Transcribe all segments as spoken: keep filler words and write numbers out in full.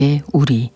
우리.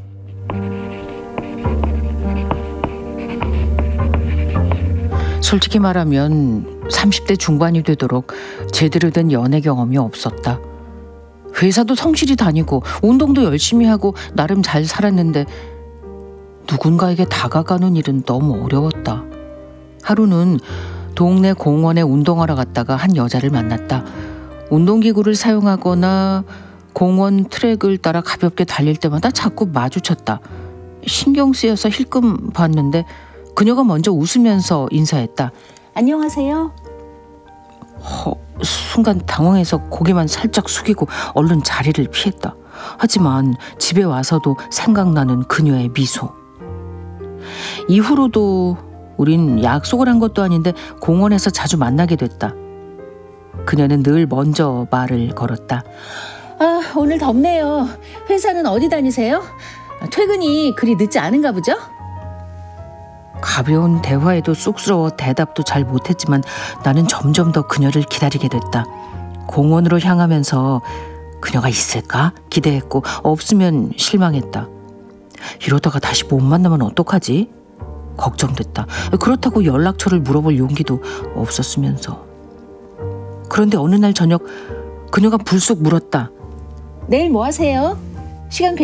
솔직히 말하면 삼십 대 중반이 되도록 제대로 된 연애 경험이 없었다. 회사도 성실히 다니고 운동도 열심히 하고 나름 잘 살았는데 누군가에게 다가가는 일은 너무 어려웠다. 하루는 동네 공원에 운동하러 갔다가 한 여자를 만났다. 운동기구를 사용하거나 공원 트랙을 따라 가볍게 달릴 때마다 자꾸 마주쳤다. 신경 쓰여서 힐끔 봤는데 그녀가 먼저 웃으면서 인사했다. 안녕하세요. 허, 순간 당황해서 고개만 살짝 숙이고 얼른 자리를 피했다. 하지만 집에 와서도 생각나는 그녀의 미소. 이후로도 우린 약속을 한 것도 아닌데 공원에서 자주 만나게 됐다. 그녀는 늘 먼저 말을 걸었다. 아, 오늘 덥네요. 회사는 어디 다니세요? 퇴근이 그리 늦지 않은가 보죠? 가벼운 대화에도 쑥스러워 대답도 잘 못했지만 나는 점점 더 그녀를 기다리게 됐다. 공원으로 향하면서 그녀가 있을까 기대했고 없으면 실망했다. 이러다가 다시 못 만나면 어떡하지? 걱정됐다. 그렇다고 연락처를 물어볼 용기도 없었으면서. 그런데 어느 날 저녁 그녀가 불쑥 물었다. 내일 뭐 하세요? 시간